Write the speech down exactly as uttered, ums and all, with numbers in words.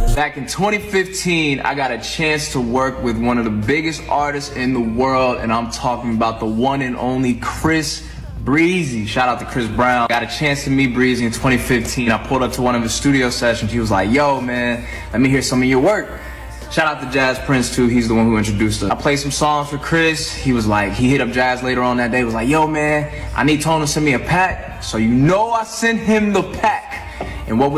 Back in twenty fifteen, I got a chance to work with one of the biggest artists in the world, and I'm talking about the one and only Chris Breezy. Shout out to Chris Brown. Got a chance to meet Breezy in twenty fifteen. I pulled up to one of his studio sessions. He was like, yo, man, let me hear some of your work. Shout out to Jazz Prince, too. He's the one who introduced us. I played some songs for Chris. He was like, he hit up Jazz later on that day. Was like, yo, man, I need Tone to send me a pack. So you know I sent him the pack. And what was